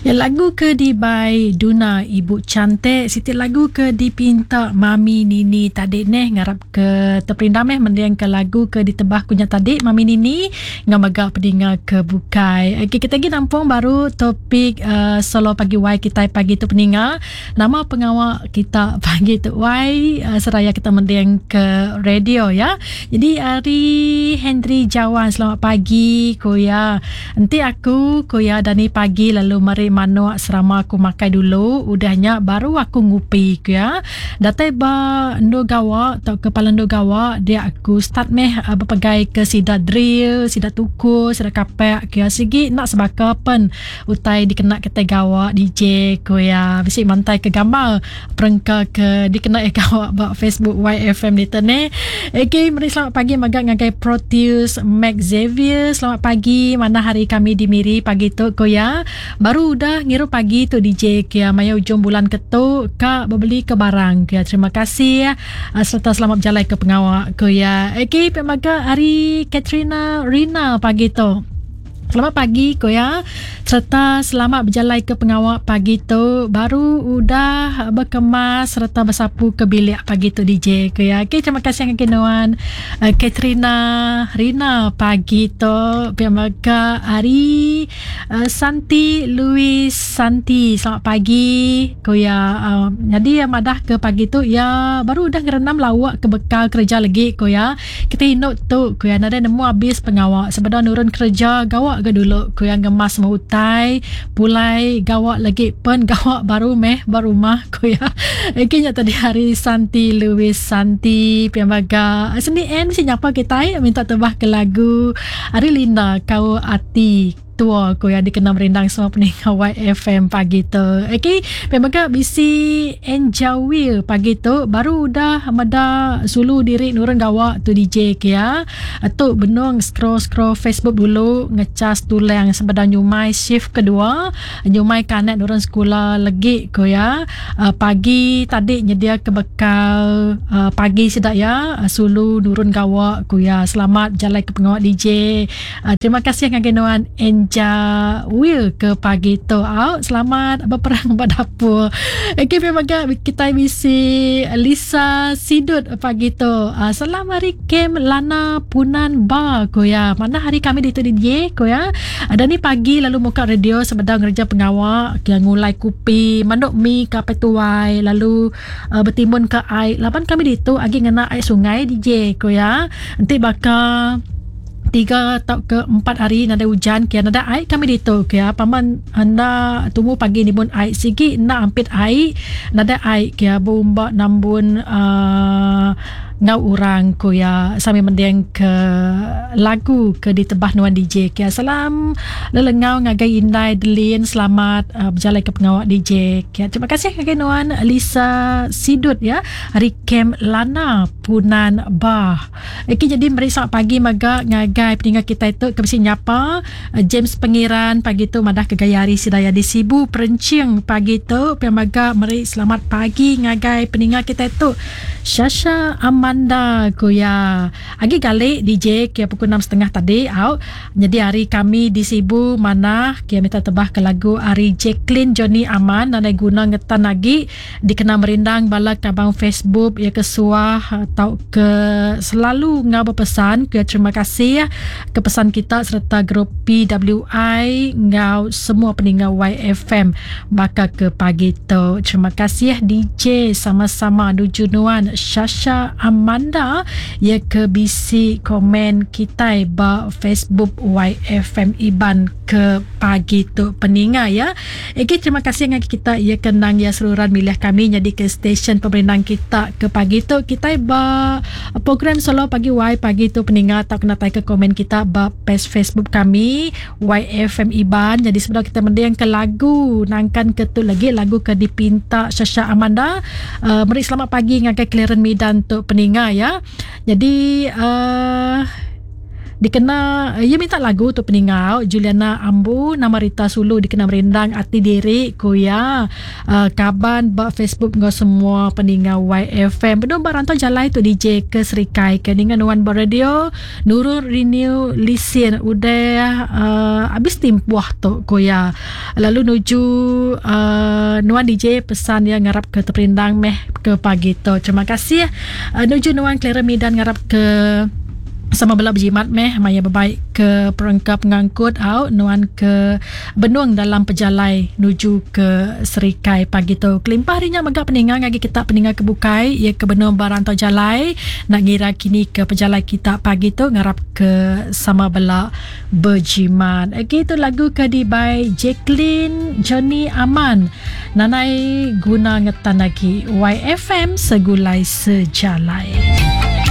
Ya, lagu ke dibai Duna Ibu Cantik, Siti lagu ke dipinta Mami Nini tadi neh ngarap ke terperindah meh mendiang ke lagu ke ditebah kunya tadi Mami Nini ngamaga pedinga ke bukai. Okey, kita lagi nampung baru topik solo pagi wai kita pagi tu peninga. Nama pengawal kita pagi tu wai seraya kita mendiang ke radio ya. Jadi Ari Henry Jawan, selamat pagi Koya. Nanti aku Koya Dani pagi lalu mari mano asrama aku makai dulu, udahnya baru aku ngupi ya. Datai ba ndo gawa atau kepala ndo gawa dia aku start meh berpegai ke sida drill, sida tuku, sida kapek ya sigi nak sebakapan utai dikena ke gawa DJ ko ya bisi mantai ke gambar perengka ke dikena gawa ba Facebook YFM di tene. Okay, mari selamat pagi magak ngagai Proteus Mac Xavier, selamat pagi. Mana hari kami di Miri pagi tu ko ya. Baru udah ngiru pagi tu DJ kia maya ujung bulan ketuk kak berbeli ke barang kia. Terima kasih ya. Serta selamat berjalan ke pengawal ko ya. Okay, pemaga hari Katrina Rina pagi tu. Selamat pagi ko ya. Serta selamat berjalan ke pengawal pagi tu. Baru udah berkemas serta bersapu ke bilik pagi tu DJ ko ya. Okay, terima kasih yang kinuan Katrina Rina pagi tu. Pemaga hari Santi Louis Santi, selamat pagi ko ya. Jadi madah ke pagi tu ya baru udah ngerenam lawak ke bekal kerja lagi ko ya. Kita inut tu ko ya nada nemu habis pengawal sebenarnya nurun kerja gawak ke dulu ko yang gemas mau utai pulai gawak lagi pen gawak baru mah ko ya. Kayaknya tadi hari Santi Louis Santi pemaga seni si nyapa kita minta tebah ke lagu hari Linda kau ati tua ko yang dikenal merindang semua peninggal YFM pagi tu. Okay, pemaga bisi enjawil pagi tu baru udah mada sulu diri nurun gawak tu DJ kia. Tu benung scroll Facebook dulu ngecas tulang sebenarnya nyumai shift kedua nyumai kanet nurun sekolah lagi ko ya. Pagi tadi nyedia ke bekal pagi sedak ya sulu nurun gawak ko ya. Selamat jalan ke pengawal DJ. Terima kasih ngagenuan Will ke pagi tu out. Selamat berperang berdapur. Okay, pemaga kita misi Lisa Sidut pagi tu. Selamat hari kem Lana Punan Bar ko ya. Mana hari kami di tu DJ ko ya. Ada ni pagi lalu muka radio sebedang kerja pengawal yang ngulai kupi manduk mi ke petuai lalu bertimbun ke air. Lapan kami di tu agi ngena air sungai DJ ko ya. Nanti bakal 3 atau ke 4 hari nada hujan kia nada air kami ditu kia paman anda tunggu pagi ni pun air sigi nak ampit air nada air kia bomba nambun ngau orang ko ya sambil mendiang ke lagu ke ditebah nuan DJ kia. Salam lelengau ngagai indai delin selamat berjalan ke pengawal DJ kia. Terima kasih ngagai nuan Lisa Sidut ya hari kem Lana Punan Bah. Okay, jadi mari selamat pagi maga ngagai peninggal kita itu kebisi nyapa James Pengiran pagi tu madah ke Gayari Sidaya di Sibu Perencing pagi tu pemaga mari selamat pagi ngagai peninggal kita itu Shasha Amanda ko ya. Agi galik DJ kia pukul 6.30 tadi out. Jadi hari kami di Sibu mana kia minta tebah ke lagu hari Jacqueline Johnny Aman nanai guna ngetan lagi dikena merindang bala kabang Facebook ya kesuah atau ke selalu ngau berpesan ke terima kasih ya ke pesan kita serta grup PWI ngau semua peninggal YFM bakal ke pagi tu. Terima kasih ya DJ sama-sama dujunuan Shasha Amanda ya ke bisi komen kita ba Facebook YFM Iban ke pagi tu peninga ya. Okay, terima kasih dengan kita ya kenang ya seluruhan milih kami jadi ke stesen pemerintahan kita ke pagi tu kita ba program solo pagi Y pagi tu peninga tak kena tai ke komen kita ba page Facebook kami YFM Iban. Jadi sebelum kita mendiang ke lagu nangkan ke tu lagi lagu ke dipinta Shasha Amanda. Mari selamat pagi ngagai clearance Midan tu peninga ya. Jadi dikena ia minta lagu tu peningau Juliana Ambu nama Rita Sulu dikena merendang ati diri kuya kaban ba Facebook ngau semua peningau YFM bedom barantau jalai tu DJ ke Serikai ke dengan One Bar Radio Nurul Renew Lisin udah habis timpuah tu kuya lalu nuju Nuan DJ pesan yang ngarap ke terperindang meh ke pagi tu terima kasih nuju Nuan Clara Midan ngarap ke sama bela berjimat meh maya berbaik ke perangkap ngangkut out nuan ke Benung dalam pejalai nuju ke Serikai pagi tu kelimpah harinya megak peningang lagi kita peningang kebukai ia ke Benung barantau jalai nak ngira kini ke pejalai kita pagi tu ngarap ke sama bela berjimat lagi tu lagu ke di by Jacqueline Johnny Aman nanai guna ngetan lagi YFM segulai sejalai.